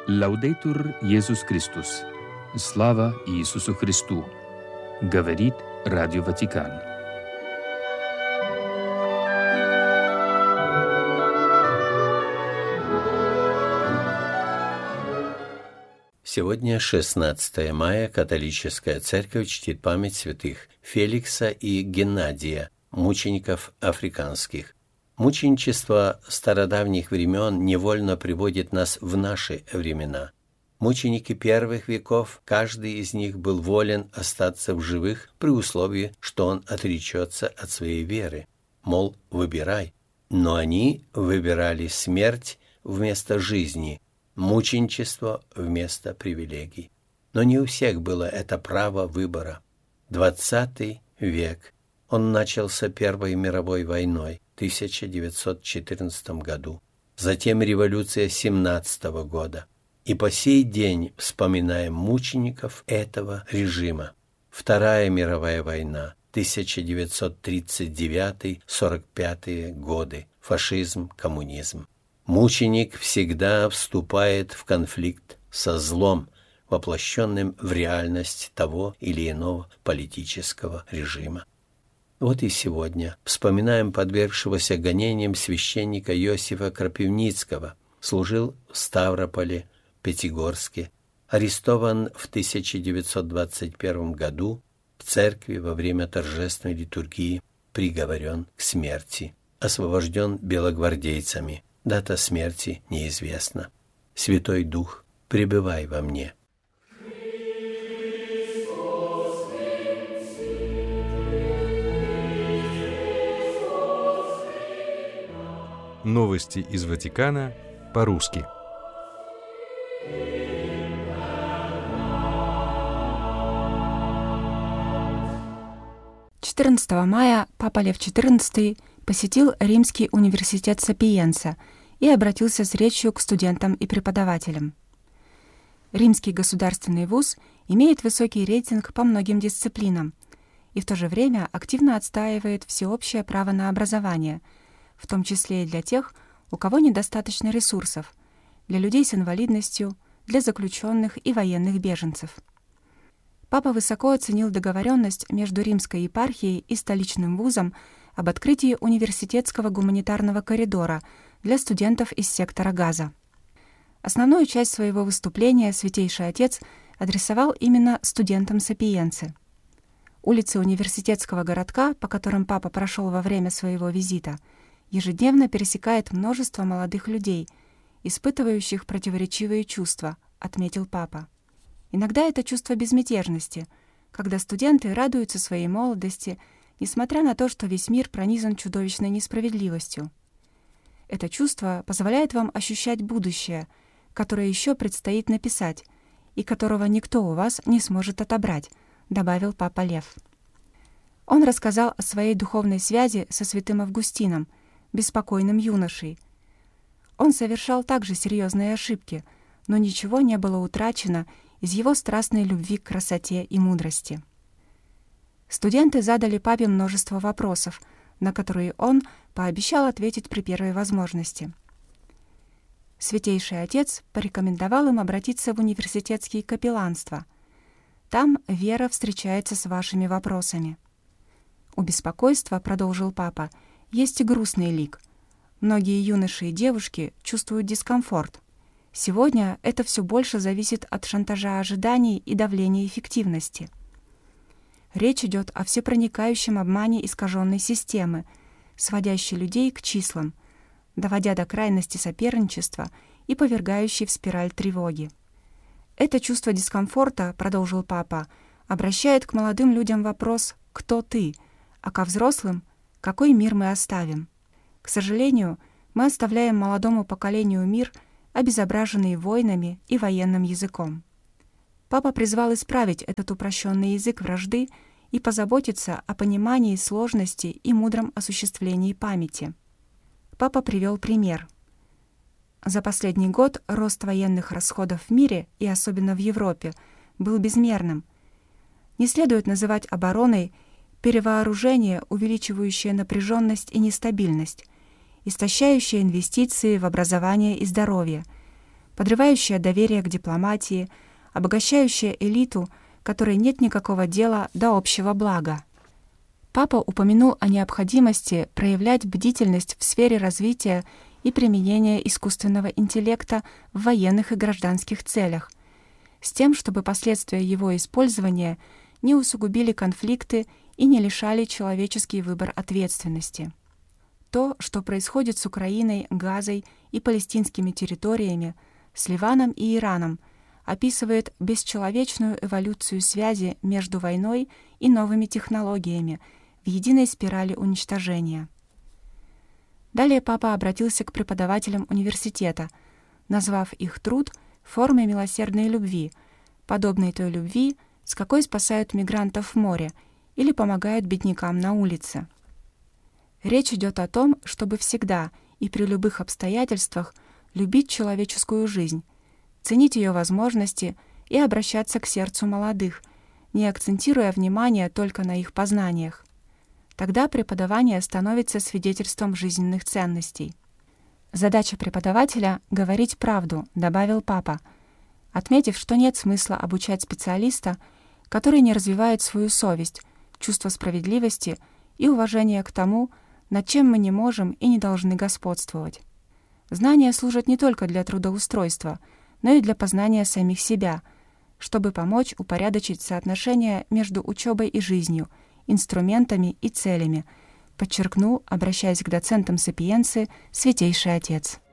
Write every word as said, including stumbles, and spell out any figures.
Лаудейтур Иисус Христос. Слава Иисусу Христу. Говорит Радио Ватикан. Сегодня, шестнадцатое мая, католическая церковь чтит память святых Феликса и Геннадия, мучеников африканских. Мученичество стародавних времен невольно приводит нас в наши времена. Мученики первых веков, каждый из них был волен остаться в живых при условии, что он отречется от своей веры. Мол, выбирай. Но они выбирали смерть вместо жизни, мученичество вместо привилегий. Но не у всех было это право выбора. Двадцатый век. Он начался Первой мировой войной в тысяча девятьсот четырнадцатом году, затем революция семнадцатого года. И по сей день вспоминаем мучеников этого режима. Вторая мировая война, тысяча девятьсот тридцать девятый — сорок пятые годы, фашизм, коммунизм. Мученик всегда вступает в конфликт со злом, воплощенным в реальность того или иного политического режима. Вот и сегодня вспоминаем подвергшегося гонениям священника Иосифа Крапивницкого, служил в Ставрополе, Пятигорске, арестован в тысяча девятьсот двадцать первом году, в церкви во время торжественной литургии приговорен к смерти, освобожден белогвардейцами. Дата смерти неизвестна. Святой Дух, пребывай во мне. Новости из Ватикана по-русски. четырнадцатого мая Папа Лев четырнадцатый посетил Римский университет Сапиенца и обратился с речью к студентам и преподавателям. Римский государственный вуз имеет высокий рейтинг по многим дисциплинам и в то же время активно отстаивает всеобщее право на образование, в том числе и для тех, у кого недостаточно ресурсов, для людей с инвалидностью, для заключенных и военных беженцев. Папа высоко оценил договоренность между Римской епархией и столичным вузом об открытии университетского гуманитарного коридора для студентов из сектора Газа. Основную часть своего выступления Святейший Отец адресовал именно студентам Сапиенцы. Улицы университетского городка, по которым Папа прошел во время своего визита, ежедневно пересекает множество молодых людей, испытывающих противоречивые чувства, отметил Папа. Иногда это чувство безмятежности, когда студенты радуются своей молодости, несмотря на то, что весь мир пронизан чудовищной несправедливостью. Это чувство позволяет вам ощущать будущее, которое еще предстоит написать, и которого никто у вас не сможет отобрать, добавил Папа Лев. Он рассказал о своей духовной связи со святым Августином, беспокойным юношей. Он совершал также серьезные ошибки, но ничего не было утрачено из его страстной любви к красоте и мудрости. Студенты задали Папе множество вопросов, на которые он пообещал ответить при первой возможности. Святейший Отец порекомендовал им обратиться в университетские капелланства. Там вера встречается с вашими вопросами. У беспокойства, продолжил Папа, есть и грустный лик. Многие юноши и девушки чувствуют дискомфорт. Сегодня это все больше зависит от шантажа ожиданий и давления эффективности. Речь идет о всепроникающем обмане искаженной системы, сводящей людей к числам, доводя до крайности соперничества и повергающей в спираль тревоги. Это чувство дискомфорта, продолжил Папа, обращает к молодым людям вопрос «Кто ты?», а ко взрослым «Какой мир мы оставим?». К сожалению, мы оставляем молодому поколению мир, обезображенный войнами и военным языком. Папа призвал исправить этот упрощенный язык вражды и позаботиться о понимании сложности и мудром осуществлении памяти. Папа привел пример. За последний год рост военных расходов в мире, и особенно в Европе, был безмерным. Не следует называть обороной перевооружение, увеличивающее напряженность и нестабильность, истощающее инвестиции в образование и здоровье, подрывающая доверие к дипломатии, обогащающая элиту, которой нет никакого дела до общего блага. Папа упомянул о необходимости проявлять бдительность в сфере развития и применения искусственного интеллекта в военных и гражданских целях, с тем, чтобы последствия его использования не усугубили конфликты и не лишали человеческий выбор ответственности. То, что происходит с Украиной, Газой и палестинскими территориями, с Ливаном и Ираном, описывает бесчеловечную эволюцию связи между войной и новыми технологиями в единой спирали уничтожения. Далее папа обратился к преподавателям университета, назвав их труд формой милосердной любви, подобной той любви, с какой спасают мигрантов в море или помогают беднякам на улице. Речь идет о том, чтобы всегда и при любых обстоятельствах любить человеческую жизнь, ценить ее возможности и обращаться к сердцу молодых, не акцентируя внимание только на их познаниях. Тогда преподавание становится свидетельством жизненных ценностей. Задача преподавателя — говорить правду, добавил папа, отметив, что нет смысла обучать специалиста, который не развивает свою совесть, чувство справедливости и уважение к тому, над чем мы не можем и не должны господствовать. Знания служат не только для трудоустройства, но и для познания самих себя, чтобы помочь упорядочить соотношения между учебой и жизнью, инструментами и целями, подчеркнул, обращаясь к доцентам Сапиенсы, Святейший Отец.